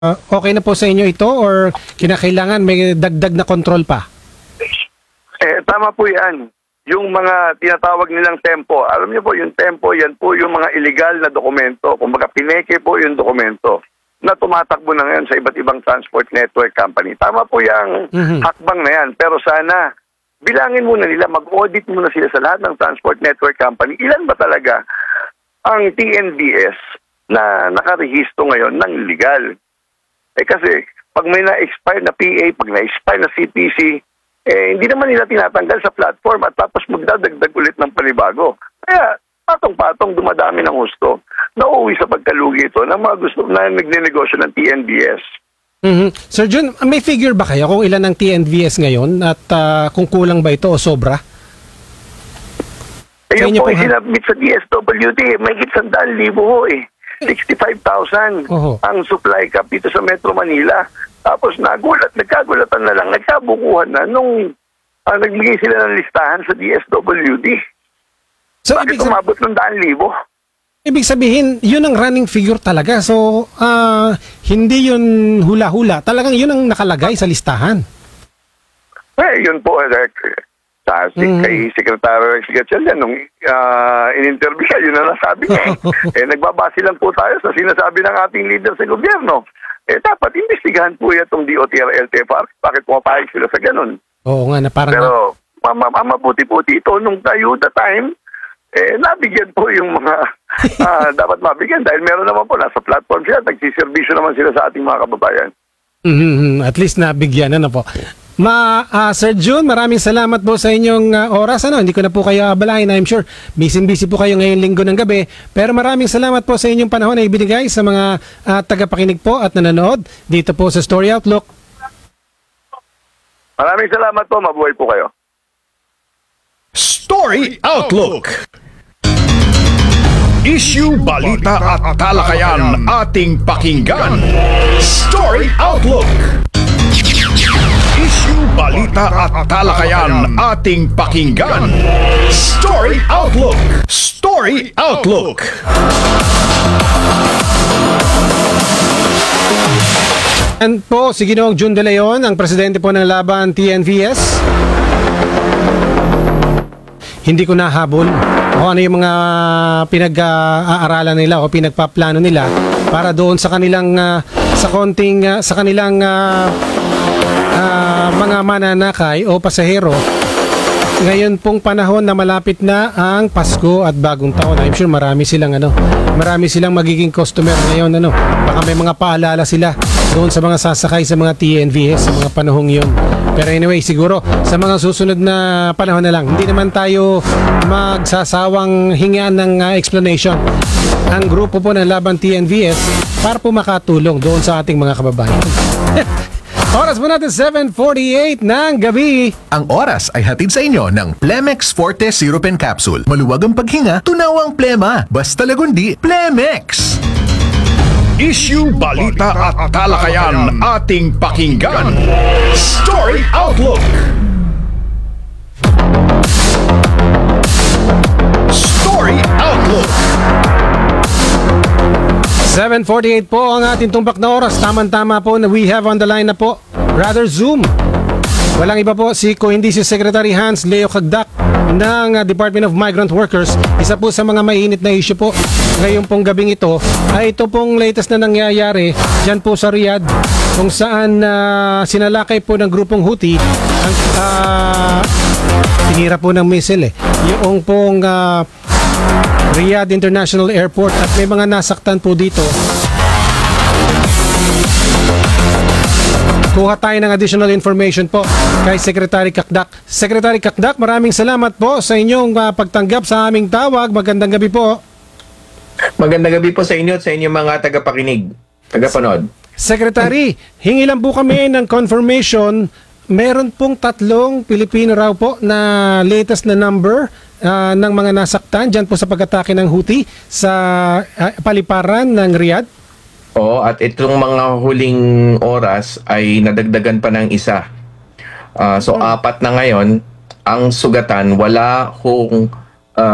Okay na po sa inyo ito or kinakailangan may dagdag na control pa? Tama po yan. Yung mga tinatawag nilang tempo, alam niyo po, yung tempo, yan po yung mga illegal na dokumento. Kumbaga, pineke po yung dokumento na tumatakbo na ngayon sa iba't ibang transport network company. Tama po yung hakbang na yan. Pero sana, bilangin muna nila, mag-audit muna sila sa lahat ng transport network company. Ilan ba talaga ang TNVS na nakarehistro ngayon ng illegal? Kasi pag may na-expire na PA, pag na-expire na CPC, hindi naman nila tinatanggal sa platform at tapos magdadagdag ulit ng panibago. Kaya patong-patong dumadami ng husto. Nauuwi sa pagkalugi ito ng mga gusto na nagnenegosyo ng TNVS. Sir Jun, may figure ba kayo kung ilan ang TNVS ngayon at kung kulang ba ito o sobra? Ayun po, sinabit sa DSWD, may higit 100,000 ho 65,000 ang supply cap dito sa Metro Manila. Tapos nagkagulatan na lang, nagkabukuhan na nung nagbigay sila ng listahan sa DSWD. So, bakit umabot ng 100,000? Ibig sabihin, yun ang running figure talaga. So, hindi yun hula-hula. Talagang yun ang nakalagay sa listahan. Yun po, kay Secretary Gatchalian, nung in-interview siya, yun na nasabi niya. Nagbabase lang po tayo sa sinasabi ng ating leader sa gobyerno. Dapat investigahan po itong DOTR LTFR. Bakit pumapayag sila sa ganun? Oo nga, na parang... Pero, mabuti-puti ito, nung tayo the time, nabigyan po yung mga dapat mabigyan dahil meron naman po, nasa platform sila, nagsiservisyo naman sila sa ating mga kababayan. At least nabigyan, ano po. Sir Jun, maraming salamat po sa inyong oras. Hindi ko na po kayo abalahin. I'm sure busy po kayo ngayong linggo ng gabi. Pero maraming salamat po sa inyong panahon na ibinigay sa mga tagapakinig po at nanonood dito po sa Story Outlook. Maraming salamat po. Mabuhay po kayo. Story Outlook. Issue, balita at talakayan ating pakinggan. Story Outlook. Issue, balita at talakayan ating pakinggan. Story Outlook. Story Outlook. And po si Ginoong Jun De Leon, ang presidente po ng laban TNVS. Hindi ko nahabol kung ano yung mga pinag-aaralan nila o pinagpaplano nila para doon sa kanilang sa kanilang mga mananakay o pasahero. Ngayon pong panahon na malapit na ang Pasko at Bagong Taon, I'm sure marami silang magiging customer ngayon, baka may mga paalala sila doon sa mga sasakay sa mga TNVS sa mga panahong yun. Pero anyway, siguro sa mga susunod na panahon na lang, hindi naman tayo magsasawang hingian ng explanation ang grupo po ng laban TNVS para po makatulong doon sa ating mga kababayan. Oras po natin 7:48 ng gabi. Ang oras ay hatid sa inyo ng Plemex Forte Syrup and Capsule. Maluwag ang paghinga, tunawang plema. Basta lagundi, Plemex. Issue, balita at talakayan ating pakinggan. Story Outlook. Story Outlook. 7:48 po ang ating tumpak na oras. Tama-tama po na we have on the line na po, rather Zoom. Walang iba po hindi si Secretary Hans Leo Cagdac ng Department of Migrant Workers. Isa po sa mga mainit na issue po ngayon pong gabing ito ay ito pong latest na nangyayari dyan po sa Riyadh, kung saan sinalakay po ng grupong Houthi ang tinira po ng missile yung pong Riyadh International Airport at may mga nasaktan po dito. Kuha tayo ng additional information po kay Secretary Cagdac. Secretary Cagdac, maraming salamat po sa inyong pagtanggap sa aming tawag. Magandang gabi po. Magandang gabi po sa inyo at sa inyong mga tagapakinig, tagapanood. Secretary, hingi lang po kami ng confirmation. Meron pong 3 Pilipino raw po na latest na number ng mga nasaktan dyan po sa pag-atake ng Houthi sa paliparan ng Riyadh. Oo, at itong mga huling oras ay nadagdagan pa ng isa. So 4 na ngayon. Ang sugatan, wala hong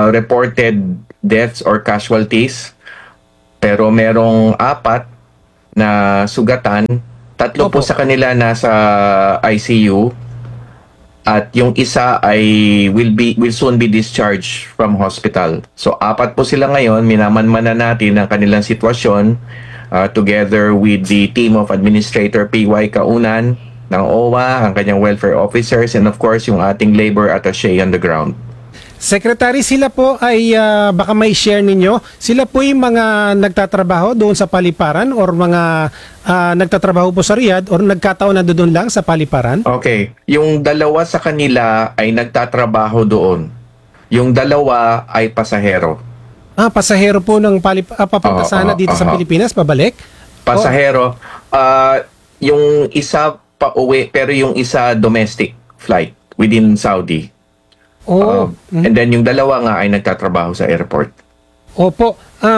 reported deaths or casualties. Pero merong 4 na sugatan. 3 po Opo. sa kanila nasa ICU at yung isa ay will soon be discharged from hospital. So 4 po sila ngayon, minamanmanan natin ang kanilang sitwasyon together with the team of Administrator PY Kaunan ng OWA, ang kanyang welfare officers, and of course yung ating labor attaché on the ground. Secretary, sila po ay baka may share ninyo. Sila po yung mga nagtatrabaho doon sa paliparan or mga nagtatrabaho po sa Riyadh or nagkataon na doon lang sa paliparan? Okay. Yung 2 sa kanila ay nagtatrabaho doon. Yung 2 ay pasahero. Pasahero po ng papunta sana dito sa Pilipinas, pabalik? Pasahero. Yung isa pa uwi, pero yung isa domestic flight within Saudi. And then yung 2 nga ay nagtatrabaho sa airport. Opo.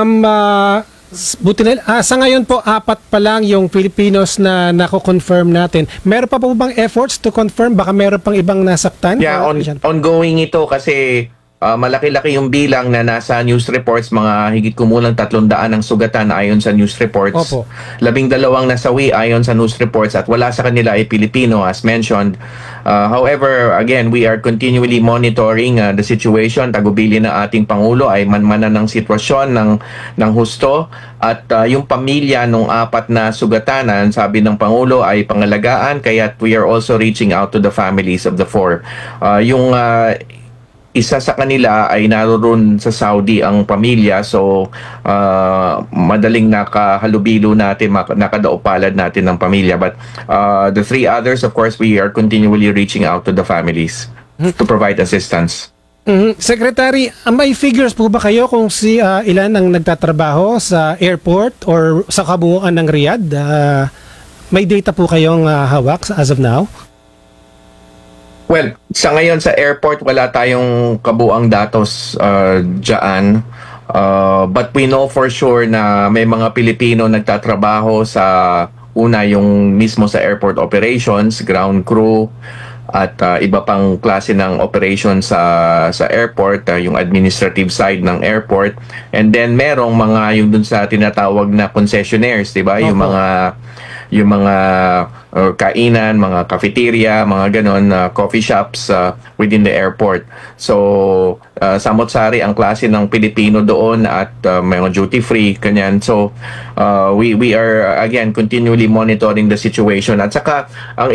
Buti na, sa ngayon po, 4 pa lang yung Filipinos na nako-confirm natin. Meron pa po bang efforts to confirm? Baka meron pang ibang nasaktan? Yeah, ongoing ito kasi malaki-laki yung bilang na nasa news reports, mga higit kumulang 300 ang sugatan ayon sa news reports. Opo. 12 nasawi ayon sa news reports at wala sa kanila ay Pilipino as mentioned. However, again, we are continually monitoring the situation. Tagubilin ng ating Pangulo ay manmanan ng sitwasyon ng husto at yung pamilya ng 4 na sugatanan, sabi ng Pangulo, ay pangalagaan, kaya we are also reaching out to the families of the 4. Yung isa sa kanila ay naroon sa Saudi ang pamilya, so madaling nakahalubilo natin, nakadaupalad natin ng pamilya. But the 3 others, of course, we are continually reaching out to the families to provide assistance. Secretary, may figures po ba kayo kung ilan ang nagtatrabaho sa airport or sa kabuuan ng Riyadh? May data po kayong hawak as of now? Well, sa ngayon sa airport, wala tayong kabuang datos dyan. But we know for sure na may mga Pilipino nagtatrabaho sa yung mismo sa airport operations, ground crew, at iba pang klase ng operations sa airport, yung administrative side ng airport. And then merong mga yung dun sa tinatawag na concessionaires, 'di ba? Yung mga kainan, mga cafeteria, mga ganon, coffee shops within the airport. So, samot-sari ang klase ng Pilipino doon at mga duty-free, kanyan. So, we are, again, continually monitoring the situation. At saka, ang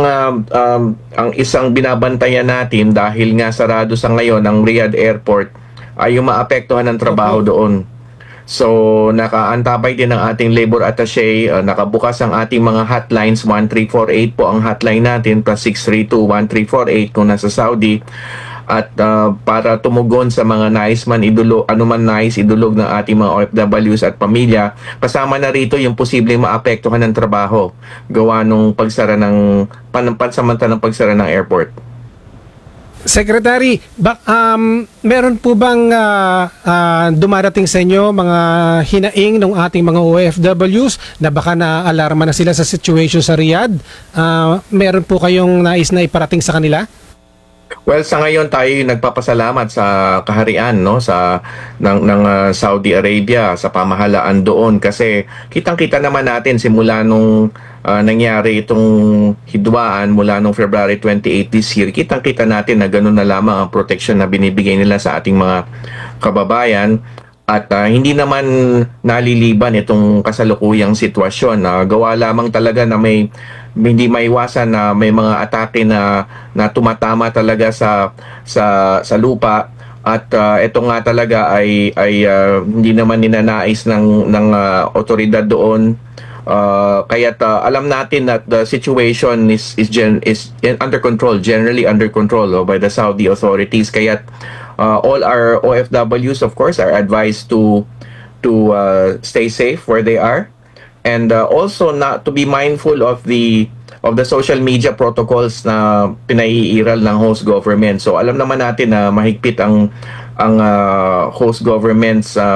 isang binabantayan natin, dahil nga sarado sa ngayon ang Riyadh Airport, ay yung maapektuhan ng trabaho doon. So, nakaantabay din ang ating labor attaché, nakabukas ang ating mga hotlines, 1348 po ang hotline natin, plus 632-1348 kung nasa Saudi. At para tumugon sa mga anuman nais idulog ng ating mga OFWs at pamilya, kasama na rito yung posibleng maapektuhan ng trabaho, gawa nung pagsara ng pansamantalang pagsara ng airport. Secretary, meron po bang dumarating sa inyo mga hinaing ng ating mga OFWs na baka na-alarma na sila sa situation sa Riyadh? Meron po kayong nais na iparating sa kanila? Well, sa ngayon tayo nagpapasalamat sa kaharian ng Saudi Arabia, sa pamahalaan doon, kasi kitang-kita naman natin simula nung nangyari itong hidwaan mula nung February 28 this year, kitang-kita natin na gano'n na lamang ang protection na binibigay nila sa ating mga kababayan. At hindi naman naliliban itong kasalukuyang sitwasyon. Gawa lamang talaga na hindi maiwasan na may mga atake na tumatama talaga sa lupa. At ito nga talaga ay hindi naman ninanais ng otoridad doon. Kaya't alam natin that the situation is under control, generally under control by the Saudi authorities. Kaya't all our OFWs, of course, are advised to stay safe where they are, and also not to be mindful of the social media protocols na pinaiiral ng host government. So alam naman natin na mahigpit ang host governments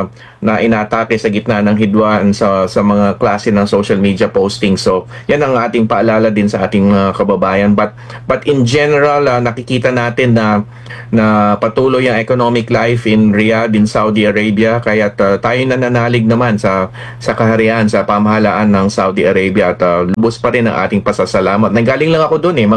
na inatake sa gitna ng hidwaan sa mga klase ng social media posting. So, yan ang ating paalala din sa ating kababayan. But in general, nakikita natin na patuloy ang economic life in Riyadh, in Saudi Arabia. Kaya tayo nananalig naman sa kaharian, sa pamahalaan ng Saudi Arabia. At lubos pa rin ang ating pasasalamat. Nanggaling lang ako doon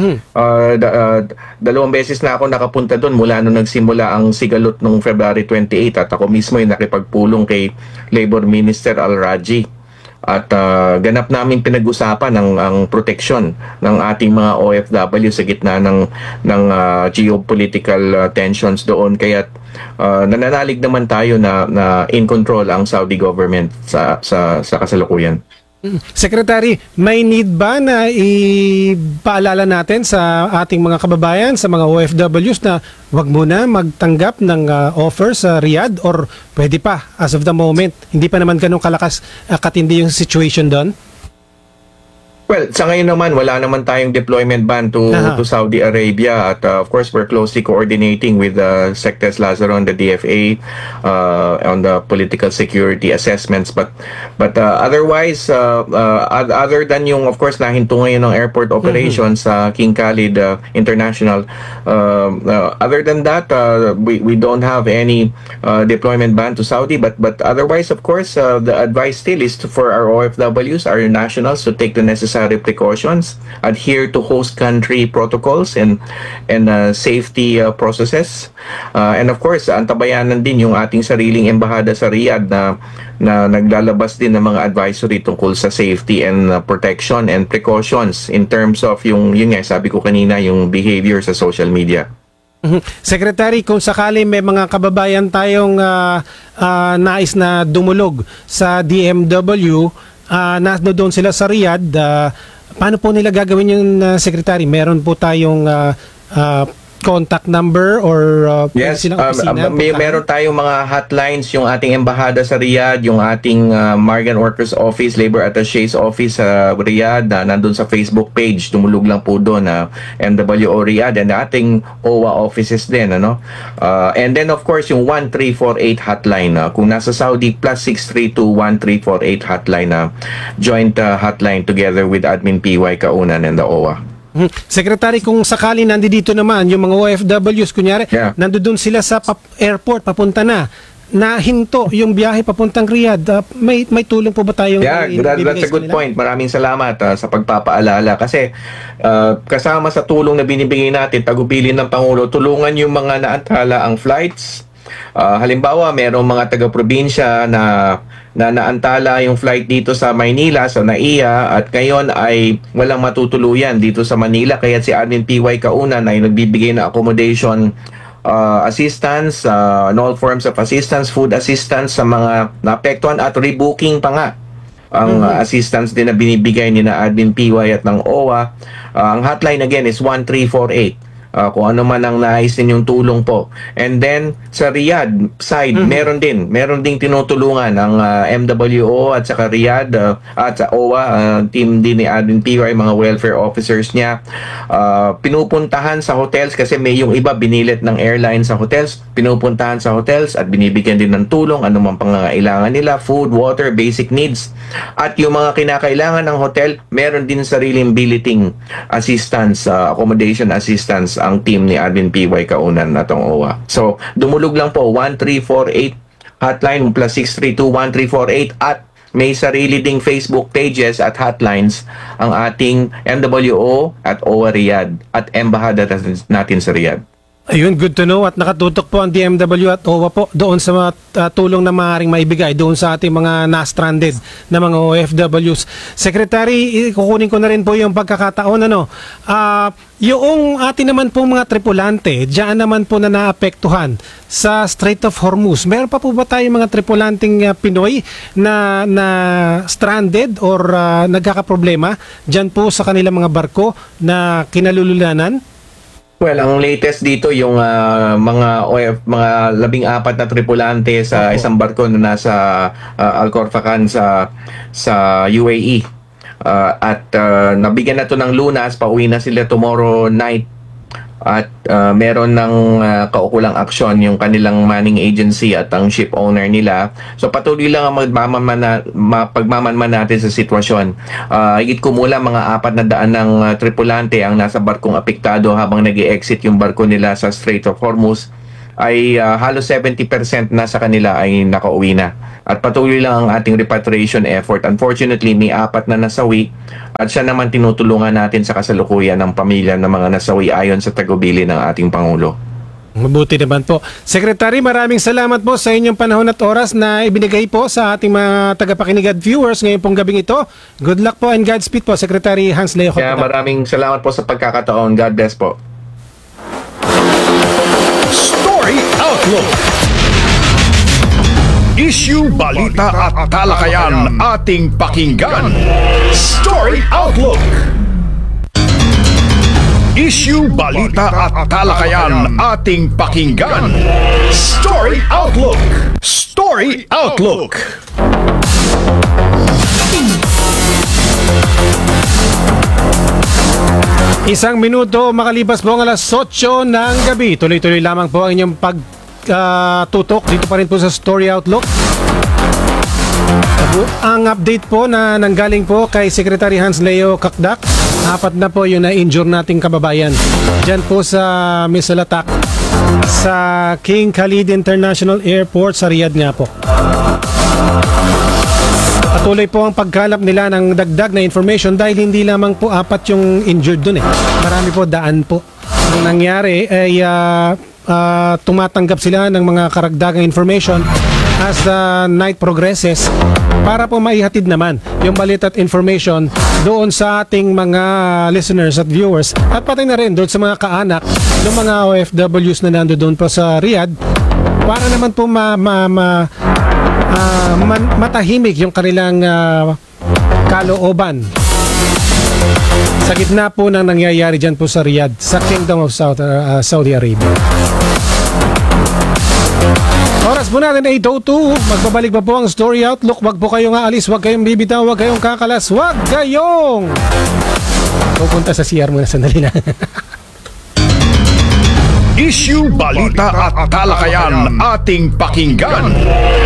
dalawang beses na ako nakapunta doon mula nung nagsimula ang sigalot noong February 28 at ako mismo ay nakipagpulong kay Labor Minister Al-Raji at ganap namin pinag-usapan ang proteksyon ng ating mga OFW sa gitna ng geopolitical tensions doon. Kaya nananalig naman tayo na in control ang Saudi government sa kasalukuyan. Secretary, may need ba na ipaalala natin sa ating mga kababayan, sa mga OFWs na wag muna magtanggap ng offer sa Riyadh or pwede pa as of the moment? Hindi pa naman ganun kalakas katindi yung situation doon? Well, sa ngayon naman, wala naman tayong deployment ban to Saudi Arabia at of course, we're closely coordinating with Secretary Lazaron, the DFA on the political security assessments. But otherwise, other than yung of course nahinto ngayon ng airport operations sa King Khalid International, other than that, we don't have any deployment ban to Saudi. But otherwise, of course, the advice still is for our OFWs, our nationals, to take the necessary precautions, adhere to host country protocols and safety processes, and of course antabayanan din yung ating sariling embahada sa Riyadh na naglalabas din ng mga advisory tungkol sa safety and protection and precautions in terms of yung nga sabi ko kanina, yung behavior sa social media. Secretary, kung sakali may mga kababayan tayong nais na dumulog sa DMW, nasa doon sila sa Riyadh, paano po nila gagawin yung Secretary? Meron po tayong contact number or yes, silang opisina? Meron tayong mga hotlines, yung ating embahada sa Riyadh, yung ating Migrant Workers Office, Labor Attaché's Office sa Riyadh, nandun sa Facebook page, tumulog lang po doon MWO Riyadh, and ating OWA offices din, and then of course yung 1348 hotline, kung nasa Saudi, +632-1348 hotline, joint hotline together with Admin PY Kaunan and the OWA. Secretary, kung sakali nandito naman yung mga OFWs, kunyari, nandoon sila sa airport, papunta na hinto yung biyahe papuntang Riyadh, may tulong po ba tayong that's a good point. Maraming salamat sa pagpapaalala kasi kasama sa tulong na binibigay natin, tagubilin ng Pangulo, tulungan yung mga naantala ang flights. Halimbawa, merong mga taga-probinsya na naantala yung flight dito sa Maynila, sa NAIA, at ngayon ay walang matutuluyan dito sa Manila. Kaya si Admin PY Kaunan ay nagbibigay na accommodation assistance, and all forms of assistance, food assistance sa mga naapektuhan, at rebooking pa nga ang assistance din na binibigay ni na Admin PY at ng OWA. Ang hotline again is 1348. Kung ano man ang nais ninyong tulong po. And then sa Riyadh side, meron ding tinutulungan ang MWO at saka Riyadh at sa OWA, team din ni Admin PY, mga welfare officers niya. Pinupuntahan sa hotels kasi may yung iba binilit ng airline sa hotels, pinupuntahan sa hotels at binibigyan din ng tulong, ano man pangangailangan nila, food, water, basic needs. At yung mga kinakailangan ng hotel, meron din sariling billeting assistance, accommodation assistance ang team ni Admin PY Kaunan na tong OWA. So, dumulog lang po 1348 hotline +632-1348 at may sarili ding Facebook pages at hotlines ang ating MWO at OWA Riyadh at embahada natin sa Riyadh. Ayun, good to know, at nakatutok po ang DMW at OWA po doon sa mga tulong na maaaring maibigay doon sa ating mga na-stranded na mga OFWs. Secretary, kukunin ko na rin po yung pagkakataon, yung ating naman po mga tripulante, diyan naman po na naapektuhan sa Strait of Hormuz. Meron pa po ba tayong mga tripulanting Pinoy na stranded or nagkakaproblema diyan po sa kanilang mga barko na kinalululanan? Well, ang latest dito yung mga 14 na tripulante sa isang barko na nasa Al Khorfakan sa UAE. At nabigyan na to ng lunas, pauwi na sila tomorrow night. at meron ng kaukulang aksyon yung kanilang manning agency at ang ship owner nila. So patuloy lang ang pagmamanman natin sa sitwasyon. Higit kumulang mga 400 ng tripulante ang nasa barkong apektado habang nag-exit yung barko nila sa Strait of Hormuz, ay halos 70% na sa kanila ay nakauwi na. At patuloy lang ang ating repatriation effort. Unfortunately, may 4 na nasawi at siya naman tinutulungan natin sa kasalukuyan ng pamilya ng mga nasawi ayon sa tagubili ng ating Pangulo. Mabuti naman po. Secretary, maraming salamat po sa inyong panahon at oras na ibinigay po sa ating mga tagapakinig at viewers ngayon pong gabing ito. Good luck po and Godspeed po, Secretary Hans Leo Kaya Cotton. maraming salamat po sa pagkakataon. God bless po. Story Outlook. Issue, balita at talakayan ating pakinggan. Story Outlook. Issue, balita at talakayan ating pakinggan. Story Outlook. Story Outlook. Isang minuto makalipas po ang alas 8 ng gabi. Tuloy-tuloy lamang po ang inyong pagtutok dito pa rin po sa Story Outlook. Ang update po na nanggaling po kay Secretary Hans Leo Kakdak, 4 na po yung na-injure nating kababayan dyan po sa missile attack sa King Khalid International Airport sa Riyadh nga po. Patuloy po ang pagkalap nila ng dagdag na information dahil hindi lamang po 4 yung injured dun eh. Marami po, daan po. Ang nangyari ay tumatanggap sila ng mga karagdagang information as the night progresses para po maihatid naman yung balita at information doon sa ating mga listeners at viewers at pati na rin doon sa mga kaanak ng mga OFWs na nando doon po sa Riyadh para naman po matahimik yung kanilang kalooban sa gitna po ng nangyayari dyan po sa Riyadh sa Kingdom of Saudi Arabia. Oras po natin 8:02. Magbabalik pa po ang Story Outlook. Wag po kayong aalis, wag kayong bibitaw, wag kayong kakalas, wag kayong pupunta sa CR muna sandali na. Issue, balita at talakayan ating pakinggan.